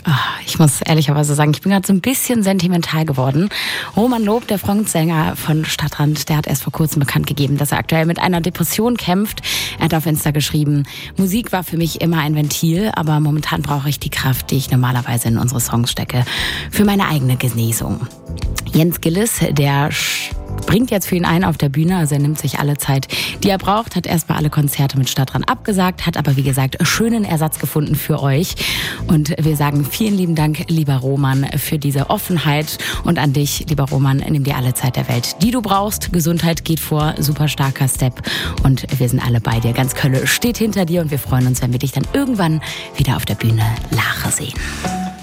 Ich muss ehrlicherweise sagen, ich bin gerade so ein bisschen sentimental geworden. Roman Loob, der Frontsänger von Stadtrand, der hat erst vor kurzem bekannt gegeben, dass er aktuell mit einer Depression kämpft. Er hat auf Insta geschrieben, Musik war für mich immer ein Ventil, aber momentan brauche ich die Kraft, die ich normalerweise in unsere Songs stecke, für meine eigene Genesung. Jens Gillis, der bringt jetzt für ihn ein auf der Bühne, also er nimmt sich alle Zeit, die er braucht, hat erstmal alle Konzerte mit Stadtrand abgesagt, hat aber wie gesagt schönen Ersatz gefunden für euch und wir sagen vielen lieben Dank, lieber Roman, für diese Offenheit und an dich, lieber Roman, nimm dir alle Zeit der Welt, die du brauchst, Gesundheit geht vor, super starker Step und wir sind alle bei dir, ganz Köln steht hinter dir und wir freuen uns, wenn wir dich dann irgendwann wieder auf der Bühne lache sehen.